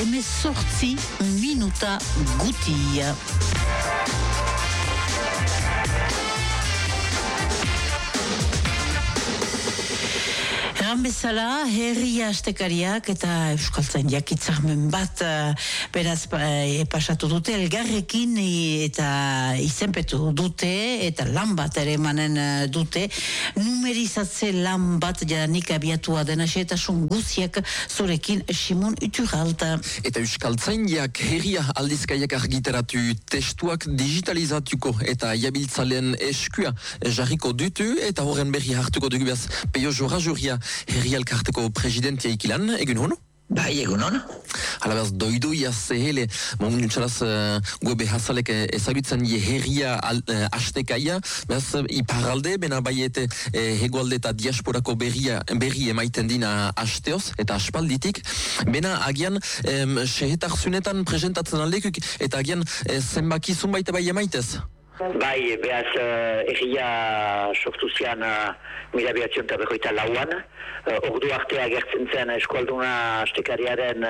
18 minuta gutia. Bezala, herria astekariak eta euskaltzaindiak hitzarmen bat beraz pasatu dute elgarrekin eta izenpetu dute eta lan bat ere emanen dute numerizatze lan bat jadanik abiatua dena xehetasun guziak zurekin Simon Iturralta. Eta euskaltzaindiak herria aldizkaiak argitaratu testuak digitalizatuko eta jabiltzalen eskua jarriko dutu eta horren berri hartuko dugu behaz Peio Jorajuria herri elkarteko presidentia ikilan, egun hon? Bai, egun hon. Hala behaz, doidoia zehele, momentu txalaz webe hazalek ezagutzen herria astekaia, behaz, iparalde, bena baiete hegoalde eta diasporako berri emaiten dina asteoz, eta aspalditik, bena agian sehetarzunetan presentatzen aldekuk, eta agian zenbakizun baita bai emaitez? Bai, behaz, herria sortu zian mila behatzion eta berroita lauan. Ordu artea gertzen zen eskualduna astekariaren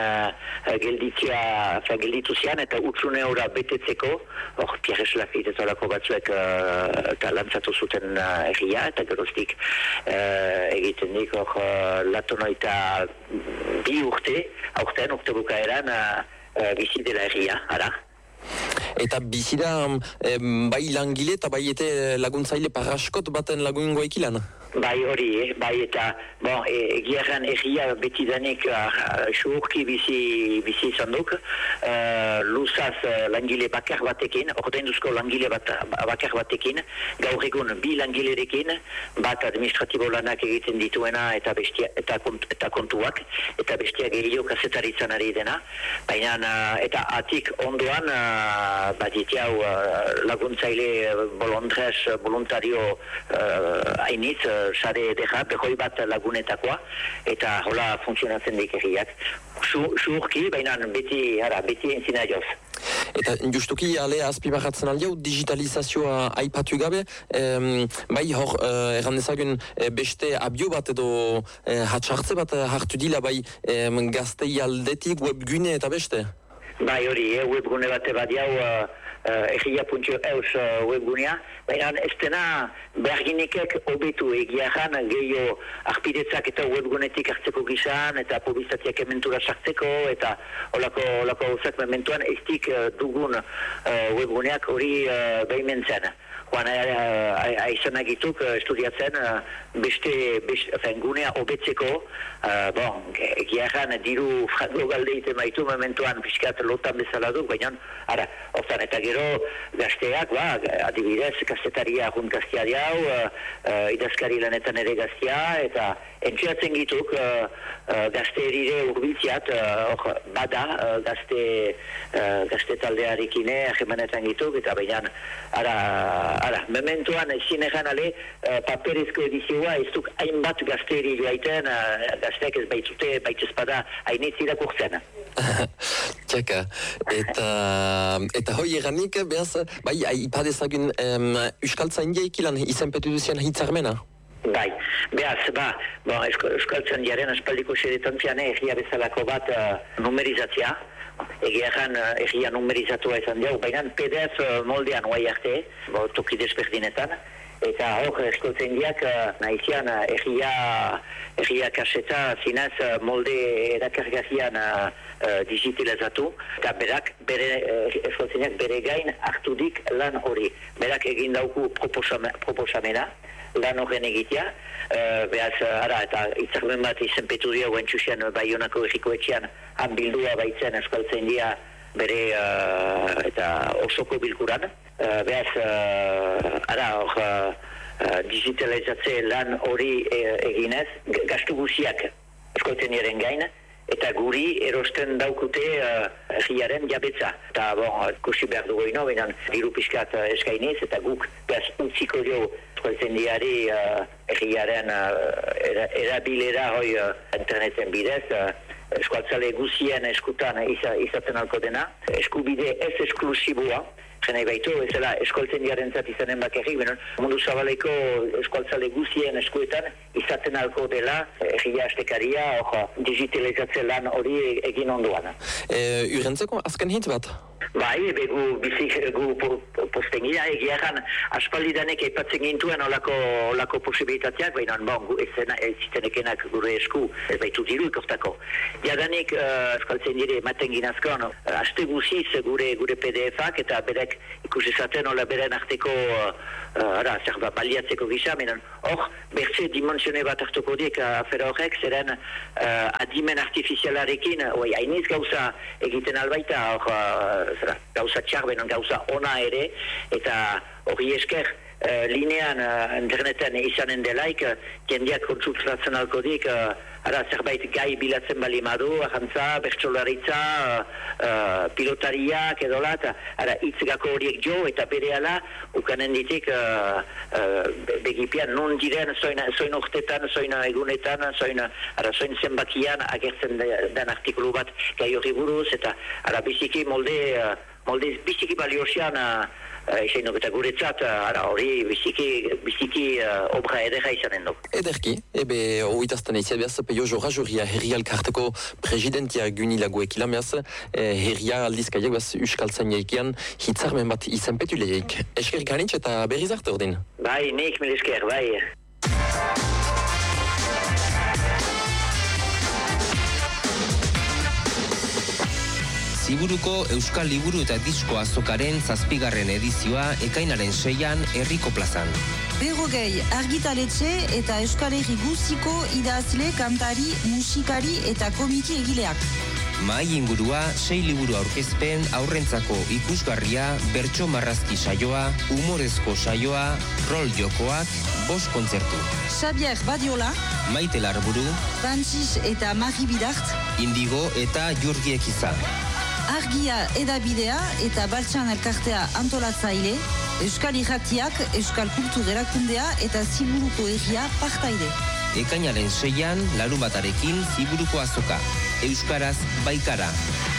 gelditu zian eta utzune ora betetzeko, hor Pierre Schlafit eta olako batzuek eta lantzatu zuten herria eta geroztik egiten dik hor latonoita 2 urte, aurten urte bukaeran bizi dela herria, ara. Eta bizida bai langile eta bai ete laguntzaile paraskot baten lagungoa ikilan? Bai hori, bai eta egiarran herria betidanik suhurki bizi izan duk, luzaz langile bakar batekin, ordainduzko langile bakar batekin, gaur egun 2 langilerekin, bat administratibo lanak egiten dituena eta kontuak, eta bestia gehiago kazetaritzan ari dena, baina eta atik ondoan bat hau laguntzaile voluntario hainitz, sare deja, behoi bat lagunetakoa, eta hola funtzionatzen dik herriak. Suhurki, baina beti entzina joz. Eta justuki ale azpimarratzen aldiau digitalizazioa aipatu gabe, bai hor errandezagun beste abio bat edo hatxartze bat hartu dila bai gaztei aldetik webgune eta beste? Bai hori, webgune bate bat jau egia.eus webgunea, baina ez dena berginikek obetu egiaran gehiago arpidetzak eta webgunetik hartzeko gizan eta publizatiak ementura sartzeko eta olako gauzak mementuan ez dik dugun webguneak hori behimentzen. Juan aizan agituk estudiatzen beste gunea obetzeko, egiaran diru frango galdeite maitu mementuan piskat lotan bezala duk, baina hortan eta gero gazteak, adibidez, gaztetaria junt gaztea diau, idazkari lanetan ere gaztea, eta entxeatzen gituk gazte erire urbiltziat, bada gazte taldearekine ahemanetan gituk, eta baina mementuan ezin egan ale paperezko edizioa ez duk hainbat gazteri joaiten, gazteak ez baitzute baitzezpada hainitz irakurtzen. Txeka, eta hoi eranik, behaz, bai, ipadezagun euskaltzaindia ikilan izenpetu duzian hitzarmena? Bai, behaz, euskaltzaindiaren aspaldiko xeretantzian egia bezalako bat numerizatzea, egiaran egia numerizatua izan diau, baina PDF moldean guai arte, toki desberdinetan, eta hor eskoltzaindiak nahizian egia kaseta zinaz molde erakargazian digitalizatu, eta eskoltzaindiak bere gain hartudik lan hori. Berak egin dauku proposamena, lan horren egitea, behaz, eta itzarmen bat izenpetu dio guentxusian Baionako erriko etxean han bildua baitzen eskaltzaindia bere eta osoko bilkuran. Behaz, digitalizatze lan hori eginez, gastu guziak eskaltzaindiaren gain, eta guri erosten daukute herriaren jabetza. Eta kusi behar dugu ino, baina diru pixkat eskainiz, eta guk behaz utziko dio eskaltzaindiari herriaren erabilera hoi interneten bidez, eskualtzale guzien eskutan izaten alko dena, eskubide ez esklusiboa, jenai baitu, ezela eskualtzaindiaren zat izanen bakarrik, mundu zabaleko eskualtzale guzien eskuetan izaten alko dela egia astekaria digitalizatze lan hori egin ondoan. Urentzeko azken hitz bat? Bai, gu postengia egia egan aspaldidanek aipatzen gintuen olako posibilitateak, baina ez zitenekenak gure esku, ez baitu diru ikortako. Jadanik euskaltzen dire ematen ginazkoan, aste guziz gure PDF-ak eta berek ikusizaten hola beren arteko baliatzeko gisa, menan hor, bertze dimensione bat hartuko dik afera horrek, zeren adimen artifizialarekin, hainiz gauza egiten albaita, gauza txar benon gauza ona ere, eta hori esker linean interneten izanen delaik, jendeak kontsultatzen alko dik, zerbait gai bilatzen bali madu, ahantza, bertsolaritza, pilotariak edolat, itzgako horiek jo eta berehala ukanen ditik begipian non diren zoin urtetan, zoin egunetan, zoin zenbakian agertzen den artikulu bat gai hori buruz, eta biziki molde biziki baliosean izan duk, eta guretzat hori biziki obra edera izanen duk. Ederki, hoitazten eiziat behaz, peio jorra jorria herria elkarteko presidentia Gunilagoek ilameaz, herria aldizkaiak behaz Euskaltzen jaikian hitzarmen bat izenpetu leheik. Eskerik hanitz eta berriz arte ordin? Bai, nik mil esker, bai. Ziburuko Euskal Liburu eta Disko Azokaren 7. edizioa ekainaren 6an Herriko plazan. Berrogei argitaletxe eta Euskal Herri guztiko idazle, kantari, musikari eta komiki egileak. Mahai ingurua, 6 liburu aurkezpen, aurrentzako ikusgarria, bertso marrazki saioa, humorezko saioa, rol jokoak, 5 kontzertu. Xabier Badiola, Maite Larburu, Francis eta Mari Bidart, Indigo eta Jurgiek izan. Argia edabidea eta Baltsan elkartea antolatzaile, Euskal Irratiak, Euskal Kultur Erakundea eta Ziburuko Herria partaide. Ekainaren 6an, larunbatarekin Ziburuko Azoka. Euskaraz baikara.